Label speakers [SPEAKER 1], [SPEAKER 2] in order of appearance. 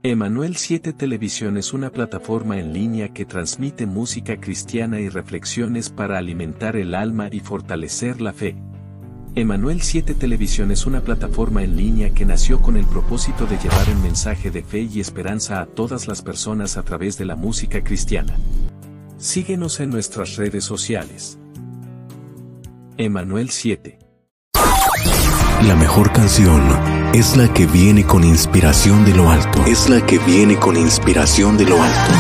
[SPEAKER 1] Emanuel 7 Televisión es una plataforma en línea que transmite música cristiana y reflexiones para alimentar el alma y fortalecer la fe. Emanuel 7 Televisión es una plataforma en línea que nació con el propósito de llevar un mensaje de fe y esperanza a todas las personas a través de la música cristiana. Síguenos en nuestras redes sociales. Emanuel 7.
[SPEAKER 2] La mejor canción es la que viene con inspiración de lo alto. Es la que viene con inspiración de lo alto.